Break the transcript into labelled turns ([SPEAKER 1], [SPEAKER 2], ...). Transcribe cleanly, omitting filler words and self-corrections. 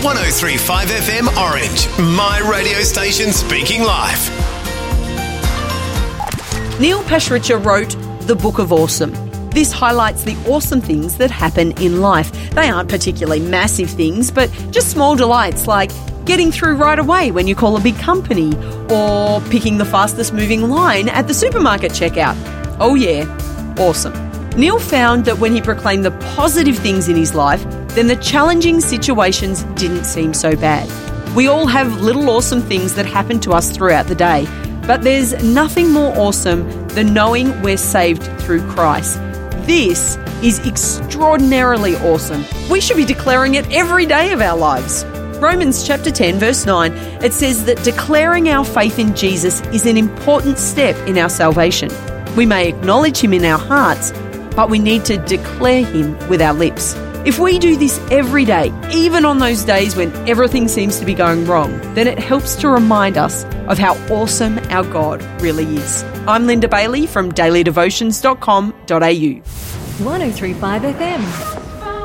[SPEAKER 1] 103.5 FM Orange, my radio station speaking life.
[SPEAKER 2] Neil Pasricha wrote The Book of Awesome. This highlights the awesome things that happen in life. They aren't particularly massive things, but just small delights like getting through right away when you call a big company, or picking the fastest moving line at the supermarket checkout. Oh yeah, awesome. Neil found that when he proclaimed the positive things in his life, then the challenging situations didn't seem so bad. We all have little awesome things that happen to us throughout the day, but there's nothing more awesome than knowing we're saved through Christ. This is extraordinarily awesome. We should be declaring it every day of our lives. Romans chapter 10 verse 9, it says that declaring our faith in Jesus is an important step in our salvation. We may acknowledge him in our hearts, but we need to declare him with our lips. If we do this every day, even on those days when everything seems to be going wrong, then it helps to remind us of how awesome our God really is. I'm Linda Bailey from dailydevotions.com.au.
[SPEAKER 3] 103.5 FM.